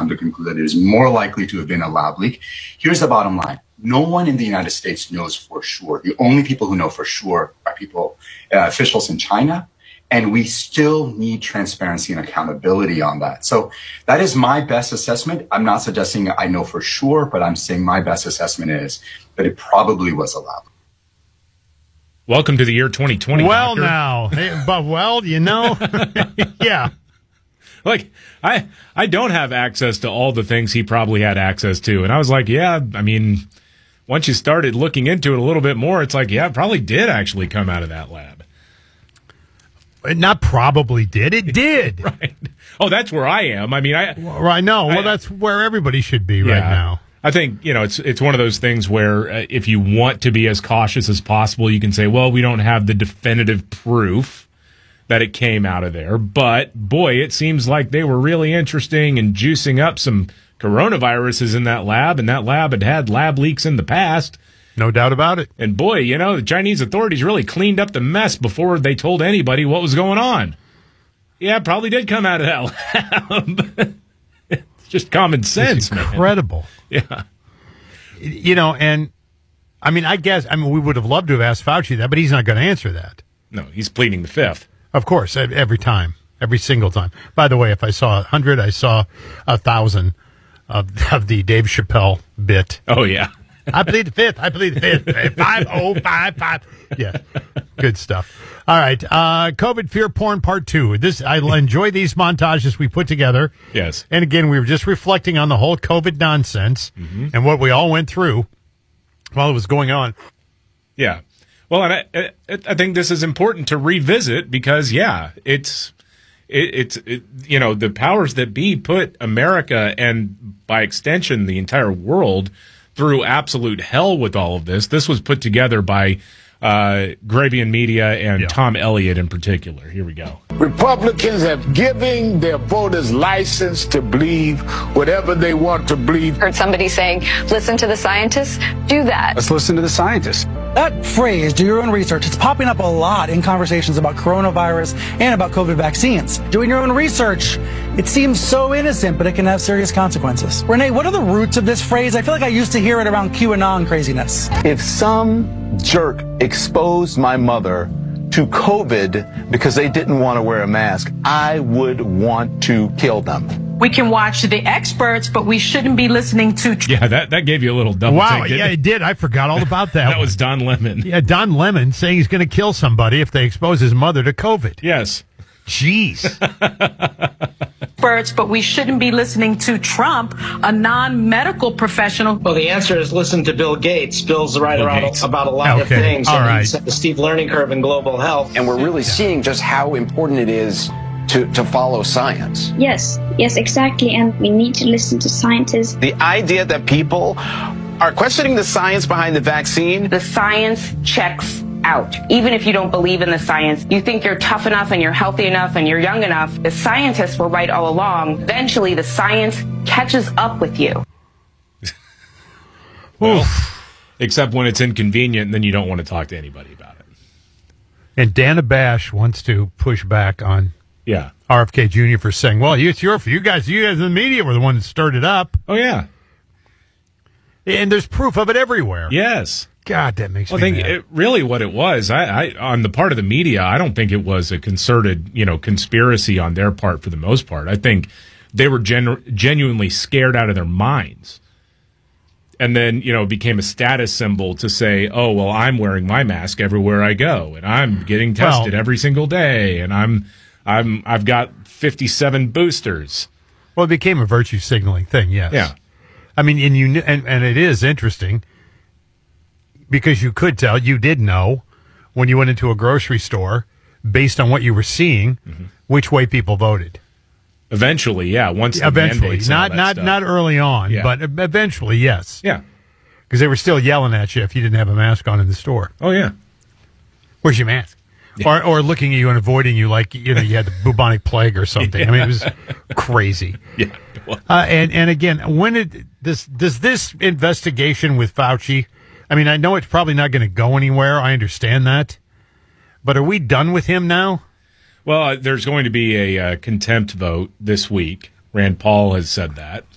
come to conclude that it is more likely to have been a lab leak. Here's the bottom line. No one in the United States knows for sure. The only people who know for sure are officials in China. And we still need transparency and accountability on that. So that is my best assessment. I'm not suggesting I know for sure, but I'm saying my best assessment is that it probably was a lab. Welcome to the year 2020. Well, Doctor. now, yeah. Like, I don't have access to all the things he probably had access to. And I was like, yeah, I mean, once you started looking into it a little bit more, it's like, yeah, it probably did actually come out of that lab. It not probably did. It did. Right. Oh, that's where I am. I mean, I know. Well, that's where everybody should be right now. I think, it's one of those things where if you want to be as cautious as possible, you can say, well, we don't have the definitive proof that it came out of there. But, boy, it seems like they were really interesting and juicing up some coronaviruses in that lab, and that lab had lab leaks in the past. No doubt about it. And, boy, the Chinese authorities really cleaned up the mess before they told anybody what was going on. Yeah, it probably did come out of that lab. It's just common sense, man. Incredible. Yeah. And, we would have loved to have asked Fauci that, but he's not going to answer that. No, he's pleading the fifth. Of course, every time, every single time. By the way, if I saw 100, I saw 1,000 of the Dave Chappelle bit. Oh, yeah. I plead the fifth. 5055. Yeah, good stuff. All right, COVID fear porn part 2. I enjoy these montages we put together. Yes. And again, we were just reflecting on the whole COVID nonsense and what we all went through while it was going on. Yeah. Well, and I think this is important to revisit because, it's the powers that be put America and by extension the entire world through absolute hell with all of this. This was put together by Grabian Media and Tom Elliott in particular. Here we go. Republicans have given their voters license to believe whatever they want to believe. Heard somebody saying, listen to the scientists. Do that. Let's listen to the scientists. That phrase, do your own research, it's popping up a lot in conversations about coronavirus and about COVID vaccines. Doing your own research, it seems so innocent, but it can have serious consequences. Renee, what are the roots of this phrase? I feel like I used to hear it around QAnon craziness. If some jerk exposed my mother to COVID because they didn't want to wear a mask, I would want to kill them. We can watch the experts, but we shouldn't be listening to... Yeah, that gave you a little double Wow, take, it did. I forgot all about that. That was Don Lemon. Yeah, Don Lemon saying he's going to kill somebody if they expose his mother to COVID. Yes. Jeez. Experts, but we shouldn't be listening to Trump, a non-medical professional. Well, the answer is listen to Bill Gates. Bill's right about a lot of things. All right. The steep learning curve in global health. And we're really seeing just how important it is to follow science. Yes, exactly. And we need to listen to scientists. The idea that people are questioning the science behind the vaccine. The science checks out. Even if you don't believe in the science, you think you're tough enough and you're healthy enough and you're young enough. The scientists were right all along. Eventually, the science catches up with you. Well, except when it's inconvenient, and then you don't want to talk to anybody about it. And Dana Bash wants to push back on RFK Jr. for saying, well, you guys in the media were the one that stirred it up. Oh, yeah. And there's proof of it everywhere. Yes. God, that makes me mad. I think really what it was, I on the part of the media, I don't think it was a concerted, conspiracy on their part for the most part. I think they were genuinely scared out of their minds. And then, it became a status symbol to say, oh, well, I'm wearing my mask everywhere I go, and I'm getting tested every single day, and I've got 57 boosters. Well, it became a virtue signaling thing, yes. Yeah. I mean, and it is interesting because you could tell, you did know when you went into a grocery store, based on what you were seeing, which way people voted. Eventually, yeah. Once the mandates, not early on, but eventually, yes. Yeah, because they were still yelling at you if you didn't have a mask on in the store. Oh yeah, where's your mask? Yeah. Or looking at you and avoiding you like you had the bubonic plague or something. Yeah. I mean, it was crazy. Yeah. And again, does this investigation with Fauci? I mean, I know it's probably not going to go anywhere. I understand that, but are we done with him now? Well, there's going to be a contempt vote this week. Rand Paul has said that.